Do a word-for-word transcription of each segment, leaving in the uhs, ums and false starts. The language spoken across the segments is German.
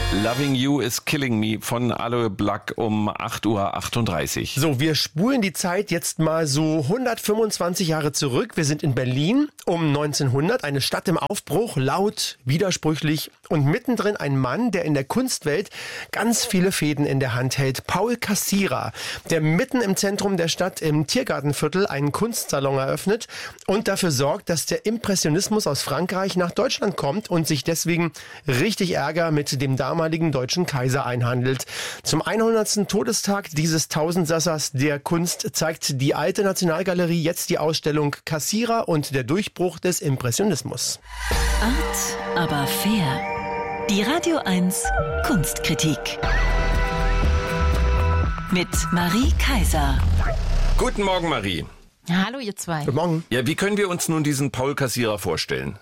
Loving You is Killing Me von Aloe Blacc um acht Uhr achtunddreißig. So, wir spulen die Zeit jetzt mal so hundertfünfundzwanzig Jahre zurück. Wir sind in Berlin um neunzehnhundert, eine Stadt im Aufbruch, laut, widersprüchlich und mittendrin ein Mann, der in der Kunstwelt ganz viele Fäden in der Hand hält. Paul Cassirer, der mitten im Zentrum der Stadt im Tiergartenviertel einen Kunstsalon eröffnet und dafür sorgt, dass der Impressionismus aus Frankreich nach Deutschland kommt und sich deswegen richtig Ärger mit dem damaligen deutschen Kaiser einhandelt. Zum hundertsten Todestag dieses Tausendsassers der Kunst zeigt die Alte Nationalgalerie jetzt die Ausstellung Cassirer und der Durchbruch des Impressionismus. Art, aber fair. Die Radio eins Kunstkritik. Mit Marie Kaiser. Guten Morgen, Marie. Hallo, ihr zwei. Guten Morgen. Ja, wie können wir uns nun diesen Paul Cassirer vorstellen?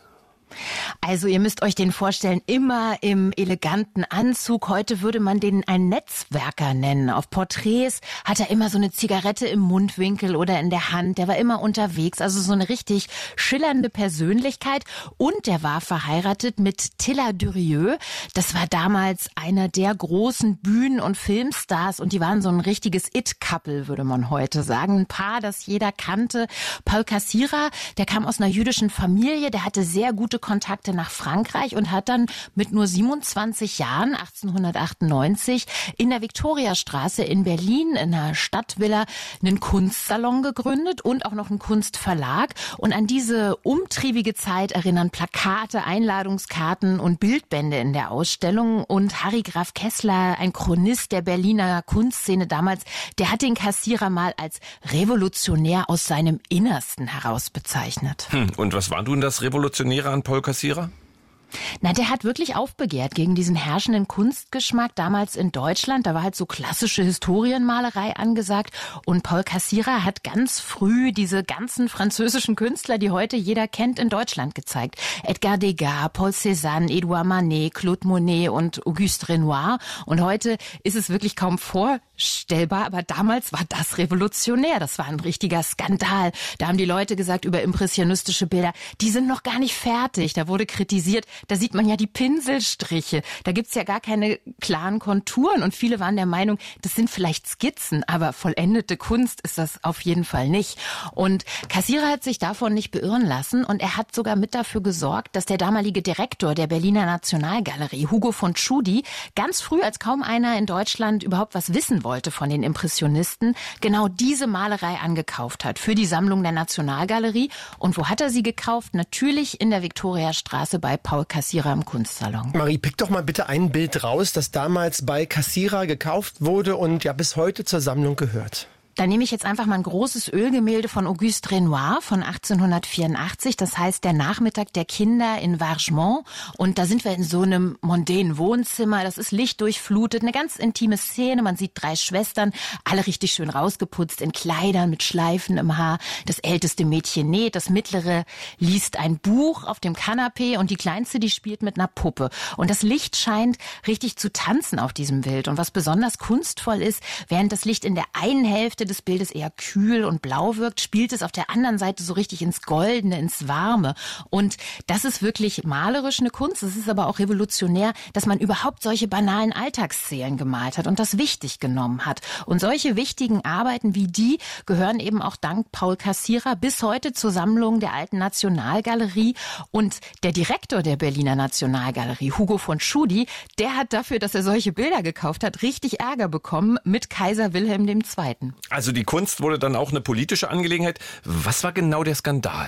Also ihr müsst euch den vorstellen, immer im eleganten Anzug. Heute würde man den einen Netzwerker nennen. Auf Porträts hat er immer so eine Zigarette im Mundwinkel oder in der Hand. Der war immer unterwegs, also so eine richtig schillernde Persönlichkeit. Und der war verheiratet mit Tilla Durieux. Das war damals einer der großen Bühnen- und Filmstars und die waren so ein richtiges It-Couple, würde man heute sagen. Ein Paar, das jeder kannte. Paul Cassirer, der kam aus einer jüdischen Familie, der hatte sehr gute Kontakte nach Frankreich und hat dann mit nur siebenundzwanzig Jahren, achtzehnhundertachtundneunzig, in der Viktoriastraße in Berlin, in einer Stadtvilla, einen Kunstsalon gegründet und auch noch einen Kunstverlag. Und an diese umtriebige Zeit erinnern Plakate, Einladungskarten und Bildbände in der Ausstellung. Und Harry Graf Kessler, ein Chronist der Berliner Kunstszene damals, der hat den Cassirer mal als revolutionär aus seinem Innersten heraus bezeichnet. Hm, und was war nun das Revolutionäre an Paul Cassirer? Na, der hat wirklich aufbegehrt gegen diesen herrschenden Kunstgeschmack damals in Deutschland. Da war halt so klassische Historienmalerei angesagt. Und Paul Cassirer hat ganz früh diese ganzen französischen Künstler, die heute jeder kennt, in Deutschland gezeigt. Edgar Degas, Paul Cézanne, Edouard Manet, Claude Monet und Auguste Renoir. Und heute ist es wirklich kaum vorstellbar, aber damals war das revolutionär. Das war ein richtiger Skandal. Da haben die Leute gesagt über impressionistische Bilder, die sind noch gar nicht fertig. Da wurde kritisiert, da sieht man ja die Pinselstriche. Da gibt's ja gar keine klaren Konturen. Und viele waren der Meinung, das sind vielleicht Skizzen, aber vollendete Kunst ist das auf jeden Fall nicht. Und Cassirer hat sich davon nicht beirren lassen. Und er hat sogar mit dafür gesorgt, dass der damalige Direktor der Berliner Nationalgalerie, Hugo von Tschudi, ganz früh, als kaum einer in Deutschland überhaupt was wissen wollte von den Impressionisten, genau diese Malerei angekauft hat für die Sammlung der Nationalgalerie. Und wo hat er sie gekauft? Natürlich in der Viktoriastraße bei Paul Cassirer im Kunstsalon. Marie, pick doch mal bitte ein Bild raus, das damals bei Cassirer gekauft wurde und ja bis heute zur Sammlung gehört. Da nehme ich jetzt einfach mal ein großes Ölgemälde von Auguste Renoir von achtzehnhundertvierundachtzig. Das heißt, der Nachmittag der Kinder in Vargemont. Und da sind wir in so einem mondänen Wohnzimmer. Das ist lichtdurchflutet, eine ganz intime Szene. Man sieht drei Schwestern, alle richtig schön rausgeputzt in Kleidern mit Schleifen im Haar. Das älteste Mädchen näht, das mittlere liest ein Buch auf dem Kanapee und die kleinste, die spielt mit einer Puppe. Und das Licht scheint richtig zu tanzen auf diesem Bild. Und was besonders kunstvoll ist, während das Licht in der einen Hälfte des Bildes eher kühl und blau wirkt, spielt es auf der anderen Seite so richtig ins Goldene, ins Warme. Und das ist wirklich malerisch eine Kunst. Es ist aber auch revolutionär, dass man überhaupt solche banalen Alltagsszenen gemalt hat und das wichtig genommen hat. Und solche wichtigen Arbeiten wie die gehören eben auch dank Paul Cassirer bis heute zur Sammlung der Alten Nationalgalerie. Und der Direktor der Berliner Nationalgalerie, Hugo von Tschudi, der hat dafür, dass er solche Bilder gekauft hat, richtig Ärger bekommen mit Kaiser Wilhelm der Zweite. Also die Kunst wurde dann auch eine politische Angelegenheit. Was war genau der Skandal?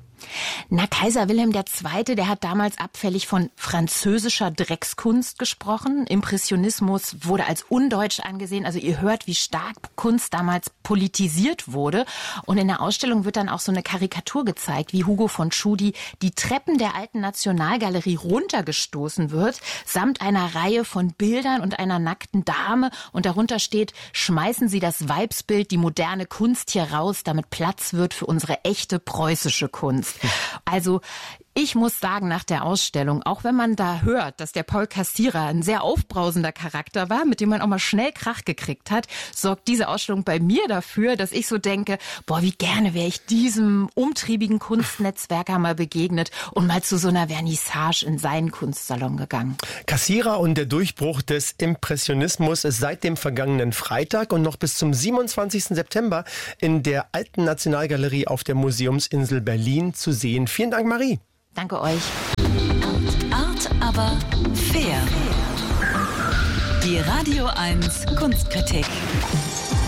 Na, Kaiser Wilhelm der Zweite, der hat damals abfällig von französischer Dreckskunst gesprochen. Impressionismus wurde als undeutsch angesehen. Also ihr hört, wie stark Kunst damals politisiert wurde. Und in der Ausstellung wird dann auch so eine Karikatur gezeigt, wie Hugo von Tschudi die Treppen der Alten Nationalgalerie runtergestoßen wird, samt einer Reihe von Bildern und einer nackten Dame. Und darunter steht, schmeißen Sie das Weibsbild, die moderne Kunst hier raus, damit Platz wird für unsere echte preußische Kunst. Also Ich muss sagen, nach der Ausstellung, auch wenn man da hört, dass der Paul Cassirer ein sehr aufbrausender Charakter war, mit dem man auch mal schnell Krach gekriegt hat, sorgt diese Ausstellung bei mir dafür, dass ich so denke, boah, wie gerne wäre ich diesem umtriebigen Kunstnetzwerker mal begegnet und mal zu so einer Vernissage in seinen Kunstsalon gegangen. Cassirer und der Durchbruch des Impressionismus ist seit dem vergangenen Freitag und noch bis zum siebenundzwanzigsten September in der Alten Nationalgalerie auf der Museumsinsel Berlin zu sehen. Vielen Dank, Marie. Danke euch. Art, aber fair. Die Radio eins Kunstkritik.